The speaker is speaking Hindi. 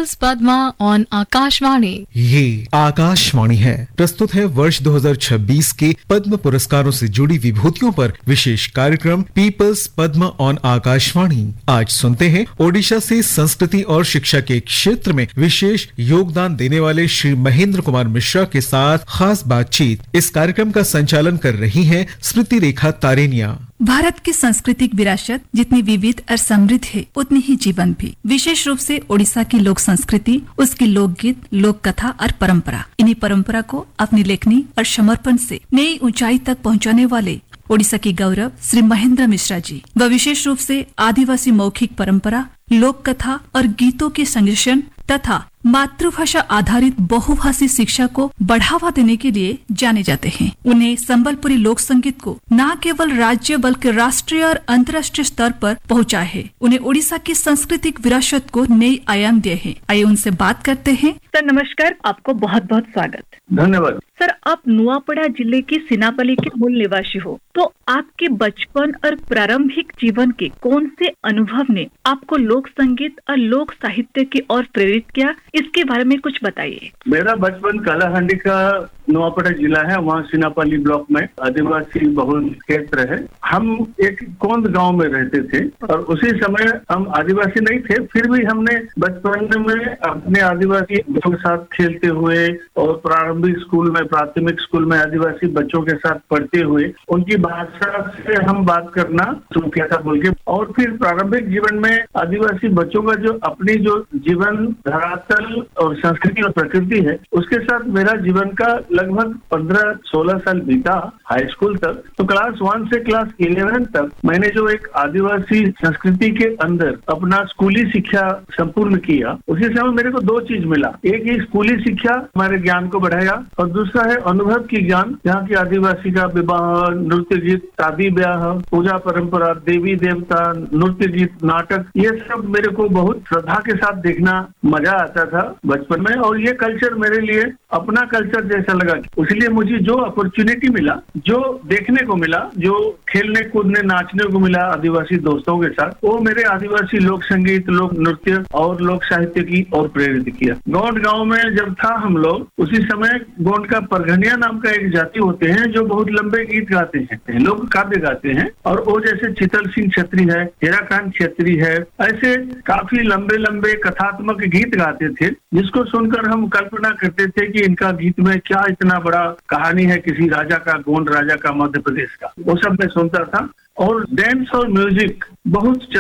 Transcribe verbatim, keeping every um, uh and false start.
Peoples Padma on Akashvani. ये आकाशवाणी है। प्रस्तुत है वर्ष दो हज़ार छब्बीस के पद्म पुरस्कारों से जुड़ी विभूतियों पर विशेष कार्यक्रम पीपल्स पद्मा ऑन आकाशवाणी। आज सुनते हैं ओडिशा से संस्कृति और शिक्षा के क्षेत्र में विशेष योगदान देने वाले श्री महेंद्र कुमार मिश्रा के साथ खास बातचीत। इस कार्यक्रम का संचालन कर रही हैं स्मृति रेखा तारेनिया। भारत की सांस्कृतिक विरासत जितनी विविध और समृद्ध है उतनी ही जीवन भी। विशेष रूप से ओडिशा की लोक संस्कृति, उसकी लोकगीत, लोक कथा और परंपरा। इन्हीं परंपरा को अपनी लेखनी और समर्पण से नई ऊंचाई तक पहुंचाने वाले ओडिशा की गौरव श्री महेंद्र मिश्रा जी व विशेष रूप से आदिवासी मौखिक परंपरा, लोक कथा और गीतों के संरक्षण तथा मातृभाषा आधारित बहुभाषी शिक्षा को बढ़ावा देने के लिए जाने जाते हैं। उन्हें संबलपुरी लोक संगीत को न केवल राज्य बल्कि राष्ट्रीय और अंतर्राष्ट्रीय स्तर पर पहुंचा है। उन्हें ओडिशा की सांस्कृतिक विरासत को नई आयाम दिए हैं। आइए उनसे बात करते हैं। सर नमस्कार, आपको बहुत बहुत स्वागत। धन्यवाद। सर, आप नुआपड़ा जिले के सिनापल्ली के मूल निवासी हो, तो आपके बचपन और प्रारंभिक जीवन के कौन से अनुभव ने आपको लोक संगीत और लोक साहित्य की ओर प्रेरित किया, इसके बारे में कुछ बताइए। मेरा बचपन कालाहांडी का नुआपड़ा जिला है, वहाँ सिनापल्ली ब्लॉक में आदिवासी बहुल क्षेत्र है। हम एक कोंद गांव में रहते थे और उसी समय हम आदिवासी नहीं थे, फिर भी हमने बचपन में अपने आदिवासी बच्चों के साथ खेलते हुए और प्रारंभिक स्कूल में, प्राथमिक स्कूल में आदिवासी बच्चों के साथ पढ़ते हुए उनकी भाषा से हम बात करना शुरू किया था बोल के। और फिर प्रारंभिक जीवन में आदिवासी बच्चों का जो अपनी जो जीवन धरातल और संस्कृति और प्रकृति है, उसके साथ मेरा जीवन का लगभग पंद्रह सोलह साल बीता हाई स्कूल तक। तो क्लास वन से क्लास इलेवन तक मैंने जो एक आदिवासी संस्कृति के अंदर अपना स्कूली शिक्षा संपूर्ण किया, उसी समय मेरे को दो चीज मिला। एक ही स्कूली शिक्षा हमारे ज्ञान को बढ़ाया और दूसरा है अनुभव की ज्ञान। यहाँ की आदिवासी का विवाह, नृत्य गीत, शादी ब्याह, पूजा परंपरा, देवी देवता, नृत्य गीत, नाटक, ये सब मेरे को बहुत श्रद्धा के साथ देखना मजा आता था बचपन में। और ये कल्चर मेरे लिए अपना कल्चर जैसा लगा। इसलिए मुझे जो अपॉर्चुनिटी मिला, जो देखने को मिला, जो खेलने कूदने नाचने को मिला आदिवासी दोस्तों के साथ, वो मेरे आदिवासी लोक संगीत, लोक नृत्य और लोक साहित्य की ओर प्रेरित किया। गोंड गांव में जब था हम लोग, उसी समय गोंड का परघनिया नाम का एक जाति होते हैं जो बहुत लंबे गीत गाते हैं, लोग काव्य गाते हैं। और वो जैसे चितल सिंह छेत्री है, हीराकांत छेत्री है, ऐसे काफी लंबे लंबे कथात्मक गीत गाते थे, जिसको सुनकर हम कल्पना करते थे कि इनका गीत में क्या इतना बड़ा कहानी है किसी राजा का, गोंड राजा का, मध्य प्रदेश का। वो सब मैं सुनता था। और डांस और म्यूजिक बहुत